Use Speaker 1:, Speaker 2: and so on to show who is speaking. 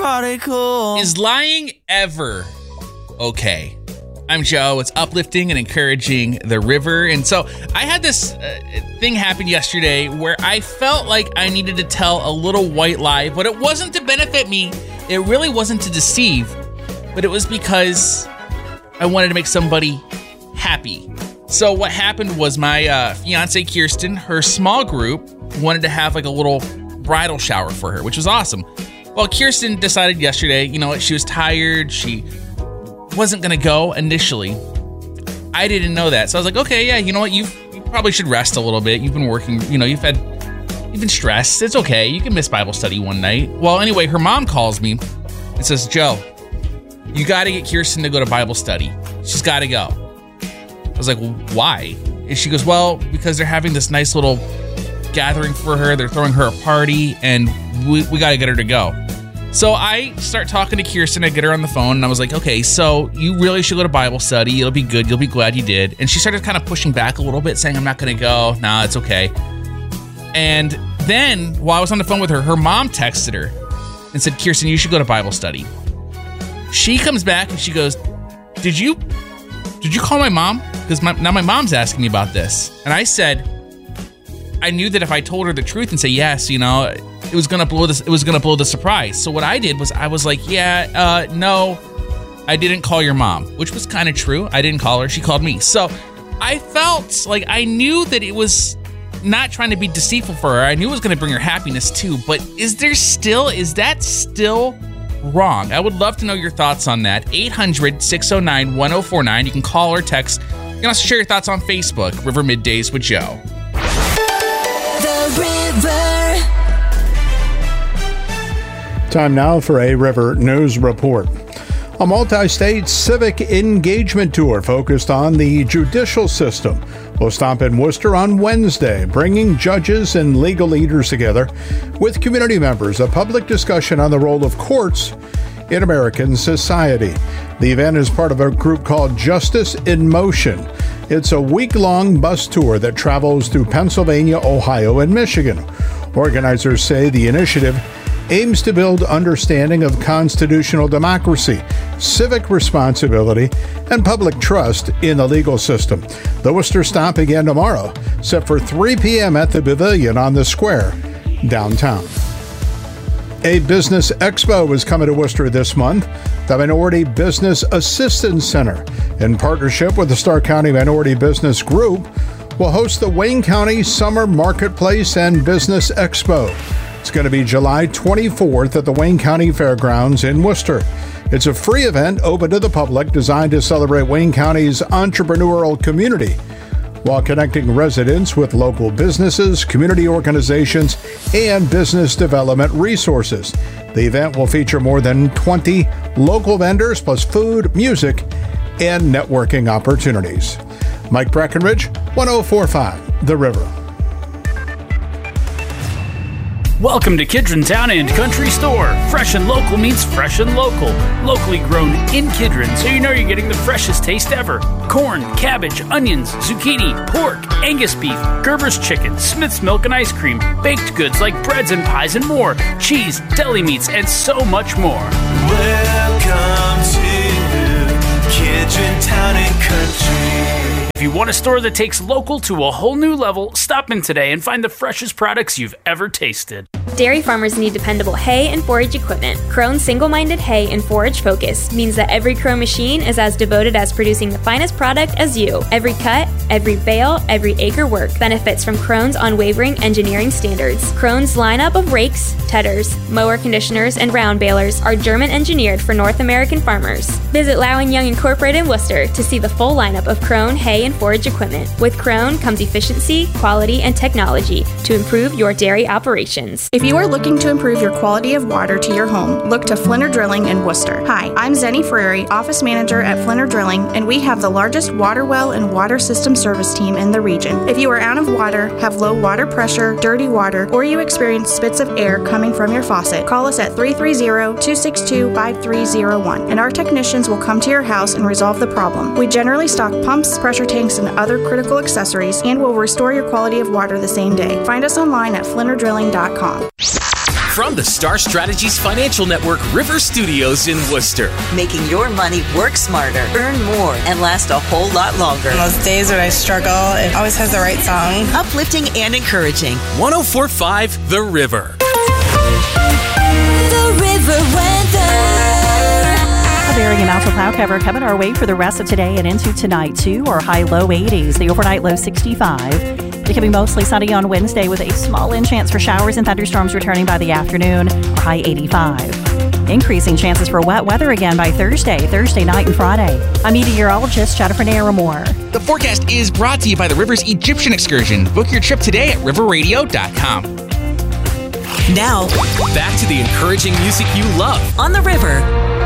Speaker 1: party cool.
Speaker 2: Is lying ever okay? I'm Joe. It's uplifting and encouraging the river. And so I had this thing happen yesterday where I felt like I needed to tell a little white lie, but it wasn't to benefit me. It really wasn't to deceive, but it was because I wanted to make somebody happy. So what happened was my fiance Kirsten, her small group wanted to have like a little bridal shower for her, which was awesome. Well, Kirsten decided yesterday, you know what, she was tired. She wasn't going to go initially. I didn't know that. So I was like, okay, yeah, you know what? You probably should rest a little bit. You've been working, you know, you've been stressed. It's okay. You can miss Bible study one night. Well, anyway, her mom calls me and says, Joe, you got to get Kirsten to go to Bible study. She's got to go. I was like, well, why? And she goes, well, because they're having this nice little gathering for her. They're throwing her a party and we got to get her to go. So I start talking to Kirsten. I get her on the phone and I was like, okay, so you really should go to Bible study. It'll be good. You'll be glad you did. And she started kind of pushing back a little bit, saying, I'm not going to go. Nah, it's okay. And then while I was on the phone with her, her mom texted her and said, Kirsten, you should go to Bible study. She comes back and she goes, did you call my mom? Because now my mom's asking me about this. And I said, I knew that if I told her the truth and say yes, you know, it was gonna blow the surprise. So what I did was I was like, no, I didn't call your mom, which was kind of true. I didn't call her. She called me. So I felt like I knew that it was not trying to be deceitful for her. I knew it was going to bring her happiness too. But is that still wrong? I would love to know your thoughts on that. 800-609-1049. You can call or text. You can also share your thoughts on Facebook, River Middays with Joe.
Speaker 1: The River.
Speaker 3: Time now for a River News Report. A multi-state civic engagement tour focused on the judicial system will stop in Worcester on Wednesday, bringing judges and legal leaders together with community members, a public discussion on the role of courts in American society. The event is part of a group called Justice in Motion. It's a week-long bus tour that travels through Pennsylvania, Ohio, and Michigan. Organizers say the initiative aims to build understanding of constitutional democracy, civic responsibility, and public trust in the legal system. The Worcester stop again tomorrow, set for 3 p.m. at the Pavilion on the Square, downtown. A business expo is coming to Worcester this month. The Minority Business Assistance Center, in partnership with the Stark County Minority Business Group, will host the Wayne County Summer Marketplace and Business Expo. It's going to be July 24th at the Wayne County Fairgrounds in Worcester. It's a free event open to the public designed to celebrate Wayne County's entrepreneurial community while connecting residents with local businesses, community organizations, and business development resources. The event will feature more than 20 local vendors, plus food, music, and networking opportunities. Mike Breckenridge, 104.5 The River.
Speaker 4: Welcome to Kidron Town and Country Store. Fresh and local means fresh and local. Locally grown in Kidron, so you know you're getting the freshest taste ever. Corn, cabbage, onions, zucchini, pork, Angus beef, Gerber's chicken, Smith's milk and ice cream, baked goods like breads and pies and more, cheese, deli meats, and so much more.
Speaker 1: Welcome to Kidron Town and Country.
Speaker 4: If you want a store that takes local to a whole new level, stop in today and find the freshest products you've ever tasted.
Speaker 5: Dairy farmers need dependable hay and forage equipment. Krone's single-minded hay and forage focus means that every Krone machine is as devoted as producing the finest product as you. Every cut, every bale, every acre work benefits from Krone's unwavering engineering standards. Krone's lineup of rakes, tedders, mower conditioners, and round balers are German-engineered for North American farmers. Visit Lau & Young Incorporated in Worcester to see the full lineup of Krone hay and forage equipment. With Krone comes efficiency, quality, and technology to improve your dairy operations.
Speaker 6: If you are looking to improve your quality of water to your home, look to Flinner Drilling in Worcester. Hi, I'm Zenny Ferrari, Office Manager at Flinner Drilling, and we have the largest water well and water system service team in the region. If you are out of water, have low water pressure, dirty water, or you experience spits of air coming from your faucet, call us at 330-262-5301, and our technicians will come to your house and resolve the problem. We generally stock pumps, pressure tanks, and other critical accessories, and will restore your quality of water the same day. Find us online at flinnerdrilling.com.
Speaker 7: From the Star Strategies Financial Network River Studios in Worcester.
Speaker 8: Making your money work smarter, earn more, and last a whole lot longer.
Speaker 9: On those days when I struggle, it always has the right song.
Speaker 8: Uplifting and encouraging.
Speaker 7: 104.5 The River.
Speaker 1: The River Weather.
Speaker 10: A varying amount of cloud cover coming our way for the rest of today and into tonight, too. Our high low 80s, the overnight low 65. Becoming mostly sunny on Wednesday with a small chance for showers and thunderstorms returning by the afternoon, our high 85. Increasing chances for wet weather again by Thursday night and Friday. I'm meteorologist Jennifer Naramore.
Speaker 2: The forecast is brought to you by the River's Egyptian Excursion. Book your trip today at riverradio.com.
Speaker 7: Now, back to the encouraging music you love
Speaker 8: On the River.